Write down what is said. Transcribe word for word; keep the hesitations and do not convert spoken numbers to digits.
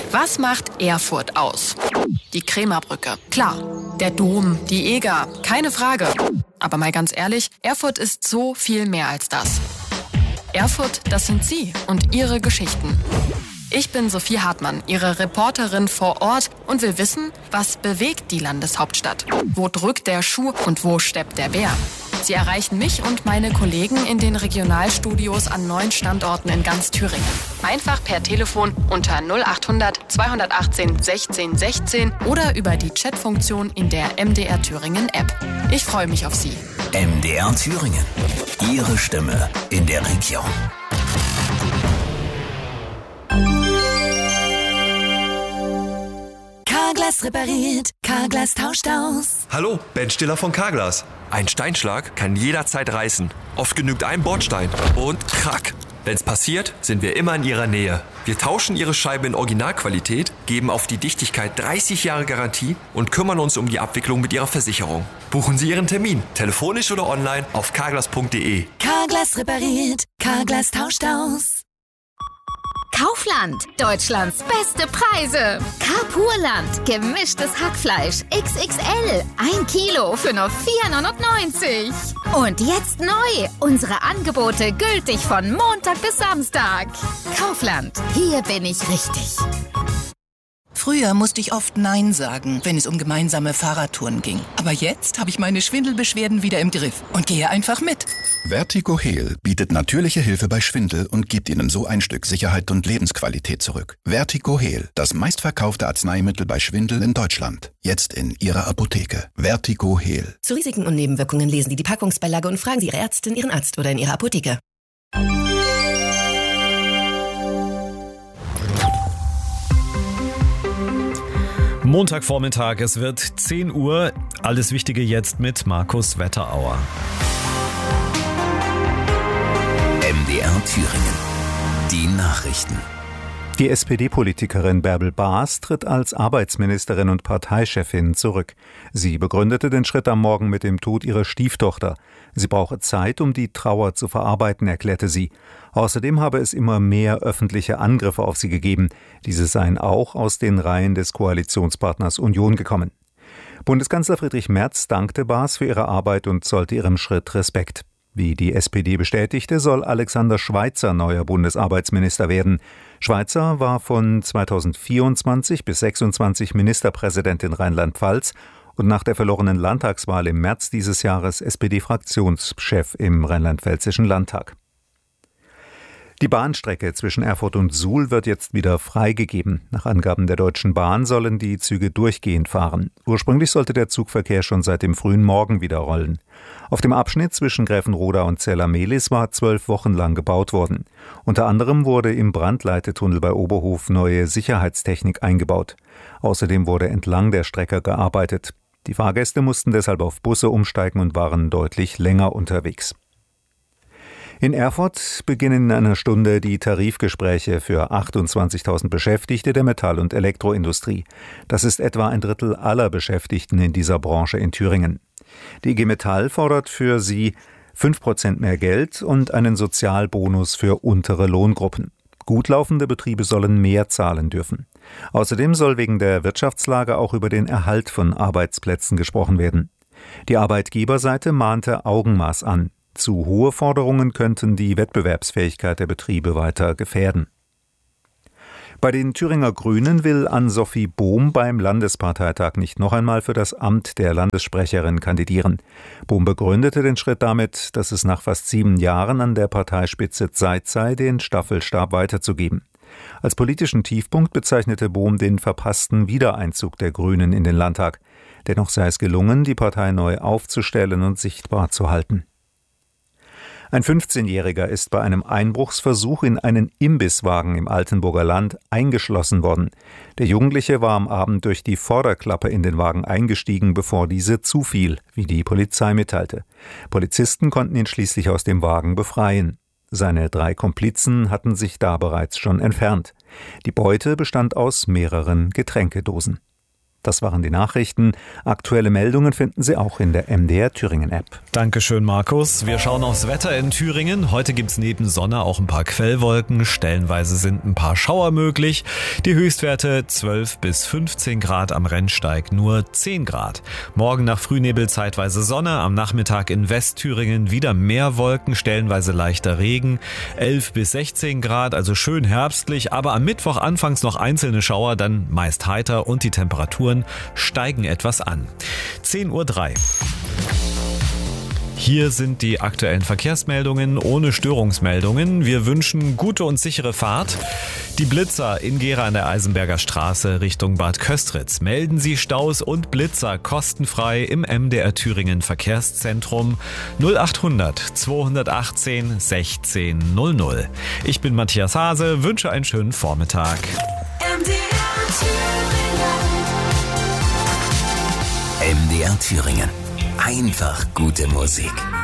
Was macht Erfurt aus? Die Krämerbrücke, klar. Der Dom, die Eger, keine Frage. Aber mal ganz ehrlich, Erfurt ist so viel mehr als das. Erfurt, das sind Sie und Ihre Geschichten. Ich bin Sophie Hartmann, Ihre Reporterin vor Ort und will wissen, was bewegt die Landeshauptstadt? Wo drückt der Schuh und wo steppt der Bär? Sie erreichen mich und meine Kollegen in den Regionalstudios an neun Standorten in ganz Thüringen. Einfach per Telefon unter null achthundert zweihundertachtzehn sechzehn sechzehn oder über die Chatfunktion in der M D R Thüringen App. Ich freue mich auf Sie. M D R Thüringen. Ihre Stimme in der Region. Carglass repariert, Carglass tauscht aus. Hallo, Ben Stiller von Carglass. Ein Steinschlag kann jederzeit reißen. Oft genügt ein Bordstein und krack. Wenn's passiert, sind wir immer in Ihrer Nähe. Wir tauschen Ihre Scheibe in Originalqualität, geben auf die Dichtigkeit dreißig Jahre Garantie und kümmern uns um die Abwicklung mit Ihrer Versicherung. Buchen Sie Ihren Termin, telefonisch oder online auf carglass punkt de. Carglass repariert, Carglass tauscht aus. Kaufland, Deutschlands beste Preise. Carpurland, gemischtes Hackfleisch X X L, ein Kilo für nur vier neunundneunzig. Und jetzt neu, unsere Angebote gültig von Montag bis Samstag. Kaufland, hier bin ich richtig. Früher musste ich oft Nein sagen, wenn es um gemeinsame Fahrradtouren ging. Aber jetzt habe ich meine Schwindelbeschwerden wieder im Griff und gehe einfach mit. Vertigo Heal bietet natürliche Hilfe bei Schwindel und gibt Ihnen so ein Stück Sicherheit und Lebensqualität zurück. Vertigo Heal, das meistverkaufte Arzneimittel bei Schwindel in Deutschland. Jetzt in Ihrer Apotheke. Vertigo Heal. Zu Risiken und Nebenwirkungen lesen Sie die Packungsbeilage und fragen Sie Ihre Ärztin, Ihren Arzt oder in Ihrer Apotheke. Montagvormittag, es wird zehn Uhr. Alles Wichtige jetzt mit Markus Wetterauer. M D R Thüringen. Die Nachrichten. Die S P D-Politikerin Bärbel Baas tritt als Arbeitsministerin und Parteichefin zurück. Sie begründete den Schritt am Morgen mit dem Tod ihrer Stieftochter. Sie brauche Zeit, um die Trauer zu verarbeiten, erklärte sie. Außerdem habe es immer mehr öffentliche Angriffe auf sie gegeben. Diese seien auch aus den Reihen des Koalitionspartners Union gekommen. Bundeskanzler Friedrich Merz dankte Baas für ihre Arbeit und zollte ihrem Schritt Respekt. Wie die S P D bestätigte, soll Alexander Schweitzer neuer Bundesarbeitsminister werden. Schweitzer war von zweitausendvierundzwanzig bis sechsundzwanzig Ministerpräsident in Rheinland-Pfalz und nach der verlorenen Landtagswahl im März dieses Jahres S P D-Fraktionschef im Rheinland-Pfälzischen Landtag. Die Bahnstrecke zwischen Erfurt und Suhl wird jetzt wieder freigegeben. Nach Angaben der Deutschen Bahn sollen die Züge durchgehend fahren. Ursprünglich sollte der Zugverkehr schon seit dem frühen Morgen wieder rollen. Auf dem Abschnitt zwischen Gräfenroda und Zella-Mehlis war zwölf Wochen lang gebaut worden. Unter anderem wurde im Brandleitetunnel bei Oberhof neue Sicherheitstechnik eingebaut. Außerdem wurde entlang der Strecke gearbeitet. Die Fahrgäste mussten deshalb auf Busse umsteigen und waren deutlich länger unterwegs. In Erfurt beginnen in einer Stunde die Tarifgespräche für achtundzwanzigtausend Beschäftigte der Metall- und Elektroindustrie. Das ist etwa ein Drittel aller Beschäftigten in dieser Branche in Thüringen. Die I G Metall fordert für sie fünf Prozent mehr Geld und einen Sozialbonus für untere Lohngruppen. Gut laufende Betriebe sollen mehr zahlen dürfen. Außerdem soll wegen der Wirtschaftslage auch über den Erhalt von Arbeitsplätzen gesprochen werden. Die Arbeitgeberseite mahnte Augenmaß an. Zu hohe Forderungen könnten die Wettbewerbsfähigkeit der Betriebe weiter gefährden. Bei den Thüringer Grünen will Ann-Sophie Bohm beim Landesparteitag nicht noch einmal für das Amt der Landessprecherin kandidieren. Bohm begründete den Schritt damit, dass es nach fast sieben Jahren an der Parteispitze Zeit sei, den Staffelstab weiterzugeben. Als politischen Tiefpunkt bezeichnete Bohm den verpassten Wiedereinzug der Grünen in den Landtag. Dennoch sei es gelungen, die Partei neu aufzustellen und sichtbar zu halten. Ein fünfzehnjähriger ist bei einem Einbruchsversuch in einen Imbisswagen im Altenburger Land eingeschlossen worden. Der Jugendliche war am Abend durch die Vorderklappe in den Wagen eingestiegen, bevor diese zufiel, wie die Polizei mitteilte. Polizisten konnten ihn schließlich aus dem Wagen befreien. Seine drei Komplizen hatten sich da bereits schon entfernt. Die Beute bestand aus mehreren Getränkedosen. Das waren die Nachrichten. Aktuelle Meldungen finden Sie auch in der M D R Thüringen App. Dankeschön, Markus. Wir schauen aufs Wetter in Thüringen. Heute gibt's neben Sonne auch ein paar Quellwolken. Stellenweise sind ein paar Schauer möglich. Die Höchstwerte zwölf bis fünfzehn Grad, am Rennsteig nur zehn Grad. Morgen nach Frühnebel zeitweise Sonne. Am Nachmittag in Westthüringen wieder mehr Wolken, stellenweise leichter Regen. elf bis sechzehn Grad, also schön herbstlich. Aber am Mittwoch anfangs noch einzelne Schauer, dann meist heiter und die Temperaturen steigen etwas an. zehn Uhr drei. Hier sind die aktuellen Verkehrsmeldungen ohne Störungsmeldungen. Wir wünschen gute und sichere Fahrt. Die Blitzer in Gera an der Eisenberger Straße Richtung Bad Köstritz. Melden Sie Staus und Blitzer kostenfrei im M D R Thüringen Verkehrszentrum null acht hundert zweihundertachtzehn sechzehn null null. Ich bin Matthias Hase, wünsche einen schönen Vormittag. M D R Thüringen. Einfach gute Musik.